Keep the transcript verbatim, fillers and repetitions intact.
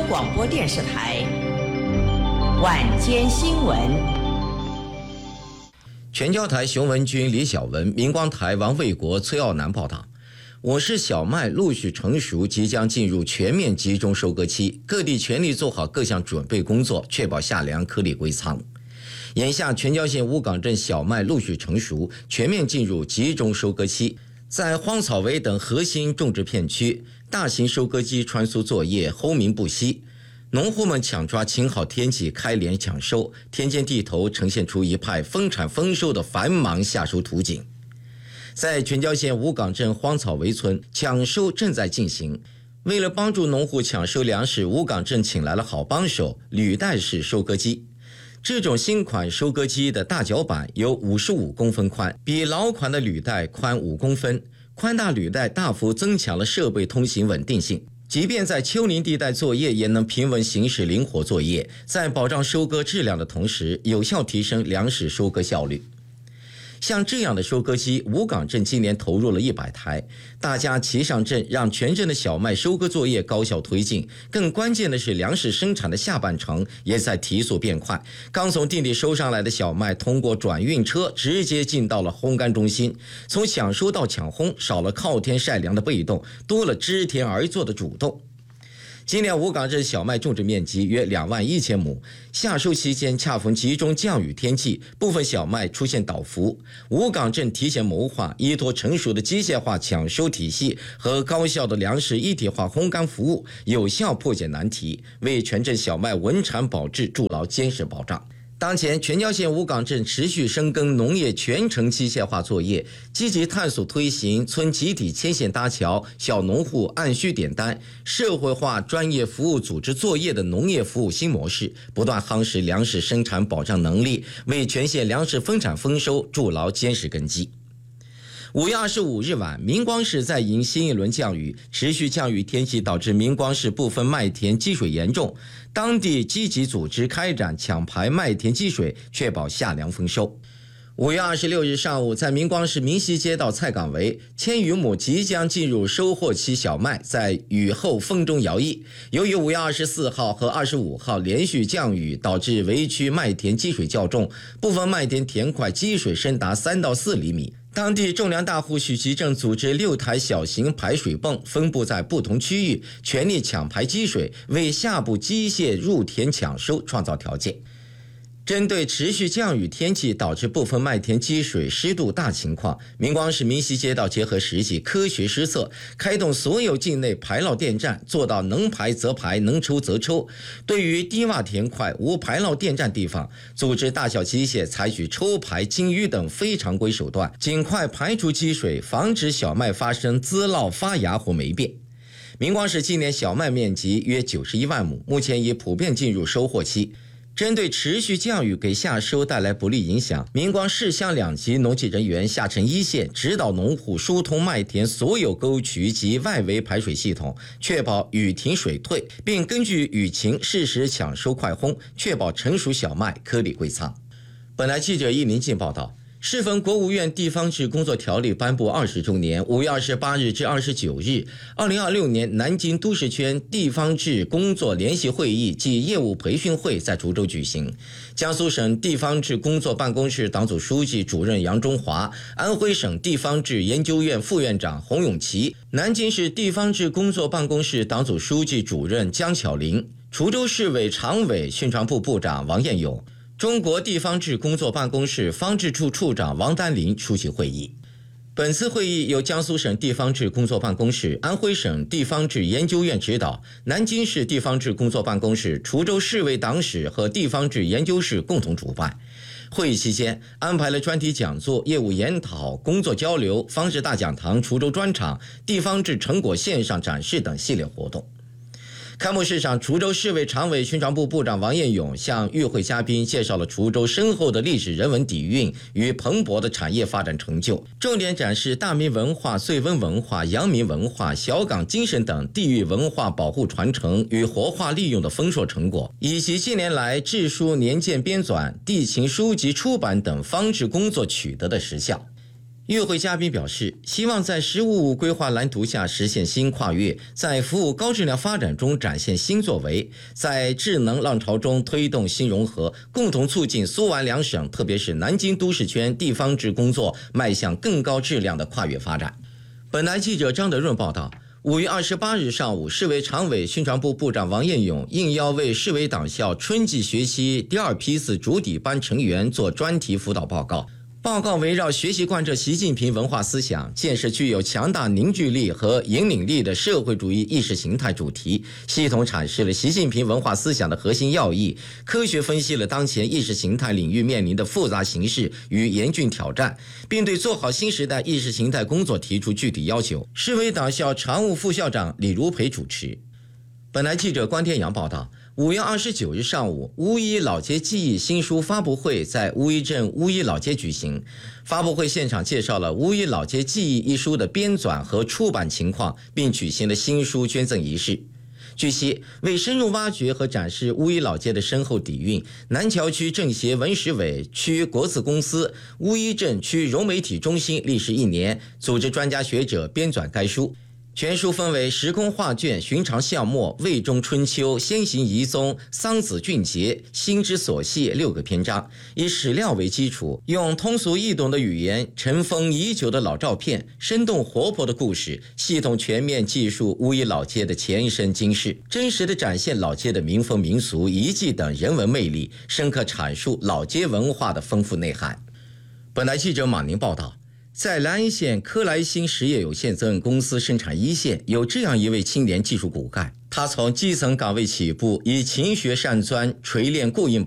广播电视台晚间新闻。 全交台熊文君、李小文，明光台王卫国、崔耀南报道。我市小麦陆续成熟，即将进入全面集中收割期，各地全力做好各项准备工作，确保夏粮颗粒归仓。眼下全椒县乌岗镇小麦陆续成熟，全面进入集中收割期。在荒草围等核心种植片区，大型收割机穿梭作业，轰鸣不息。农户们抢抓晴好天气开镰抢收，田间地头呈现出一派丰产丰收的繁忙夏收图景。在全椒县乌岗镇荒草围村，抢收正在进行。为了帮助农户抢收粮食，乌岗镇请来了好帮手——履带式收割机。这种新款收割机的大脚板有五十五公分宽，比老款的履带宽五公分。宽大履带大幅增强了设备通行稳定性，即便在丘陵地带作业，也能平稳行驶灵活作业，在保障收割质量的同时，有效提升粮食收割效率。像这样的收割机，乌岗镇今年投入了一百台，大家齐上阵，让全镇的小麦收割作业高效推进。更关键的是，粮食生产的下半程也在提速变快。刚从地里收上来的小麦，通过转运车直接进到了烘干中心，从抢收到抢烘，少了靠天晒粮的被动，多了知天而作的主动。今年乌岗镇小麦种植面积约两万一千亩，夏收期间恰逢集中降雨天气，部分小麦出现倒伏。乌岗镇提前谋划，依托成熟的机械化抢收体系和高效的粮食一体化烘干服务，有效破解难题，为全镇小麦稳产保质筑牢坚实保障。当前，全椒县乌岗镇持续深耕农业全程机械化作业，积极探索推行村集体牵线搭桥、小农户按需点单、社会化专业服务组织作业的农业服务新模式，不断夯实粮食生产保障能力，为全县粮食丰产丰收筑牢坚实根基。五月二十五日晚，明光市在迎新一轮降雨，持续降雨天气导致明光市部分麦田积水严重，当地积极组织开展抢排麦田积水，确保夏粮丰收。五月二十六日上午，在明光市明溪街道菜岗围，千余亩即将进入收获期小麦在雨后风中摇曳。由于五月二十四号和二十五号连续降雨，导致围区麦田积水较重，部分麦田田块积水深达三到四厘米。当地种粮大户许其正组织六台小型排水泵分布在不同区域，全力抢排积水，为下步机械入田抢收创造条件。针对持续降雨天气导致部分麦田积水湿度大情况，明光市明溪街道结合实际科学施策，开动所有境内排涝电站，做到能排则排，能抽则抽。对于低洼田块无排涝电站地方，组织大小机械采取抽排、清淤等非常规手段，尽快排除积水，防止小麦发生滋涝、发芽或霉变。明光市今年小麦面积约九十一万亩，目前已普遍进入收获期。针对持续降雨给夏收带来不利影响，明光市乡两级农技人员下沉一线，指导农户疏通麦田所有沟渠及外围排水系统，确保雨停水退，并根据雨情适时抢收快烘，确保成熟小麦颗粒归仓。本台记者易林进报道。适逢国务院地方志工作条例颁布二十周年，五月二十八日至二十九日，二零二六年南京都市圈地方志工作联席会议暨业务培训会在滁州举行。江苏省地方志工作办公室党组书记主任杨中华，安徽省地方志研究院副院长洪永琪，南京市地方志工作办公室党组书记主任江巧玲，滁州市委常委宣传部部长王彦勇，中国地方志工作办公室方志处处长王丹林出席会议。本次会议由江苏省地方志工作办公室、安徽省地方志研究院指导，南京市地方志工作办公室、滁州市委党史和地方志研究室共同主办。会议期间安排了专题讲座、业务研讨、工作交流、方志大讲堂、滁州专场、地方志成果线上展示等系列活动。开幕式上，滁州市委常委宣传部部长王彦勇向与会嘉宾介绍了滁州深厚的历史人文底蕴与蓬勃的产业发展成就，重点展示大明文化、绥芬文化、阳明文化、小岗精神等地域文化保护传承与活化利用的丰硕成果，以及近年来志书年鉴编纂、地勤书籍出版等方志工作取得的实效。 与会嘉宾表示，希望在“十五五”规划蓝图下实现新跨越，在服务高质量发展中展现新作为，在智能浪潮中推动新融合，共同促进苏皖两省，特别是南京都市圈地方制工作迈向更高质量的跨越发展。本台记者张德润报道，五月二十八日上午，市委常委、宣传部部长王彦勇应邀为市委党校春季学习第二批次主体班成员做专题辅导报告。报告围绕学习贯彻习近平文化思想，建设具有强大凝聚力和引领力的社会主义意识形态主题，系统阐释了习近平文化思想的核心要义，科学分析了当前意识形态领域面临的复杂形势与严峻挑战，并对做好新时代意识形态工作提出具体要求。市委党校常务副校长李如培主持。本台记者关天阳报道，五月二十九日上午，乌衣老街记忆新书发布会在乌衣镇乌衣老街举行。发布会现场介绍了《乌衣老街记忆》一书的编纂和出版情况，并举行了新书捐赠仪式。据悉，为深入挖掘和展示乌衣老街的深厚底蕴，南桥区政协文史委、区国资公司、乌衣镇区融媒体中心历时一年，组织专家学者编纂该书。全书分为时空画卷、寻常巷陌、魏中春秋、先行遗踪、桑梓俊杰、心之所系六个篇章，以史料为基础，用通俗易懂的语言、尘封已久的老照片、生动活泼的故事，系统全面记述乌衣老街的前生今世，真实地展现老街的民风民俗、遗迹等人文魅力，深刻阐述老街文化的丰富内涵。本台记者马宁报道，在兰屿县科莱新实业有限责任公司生产一线，有这样一位青年技术骨干，他从基层岗位起步，以勤学善钻，锤炼过硬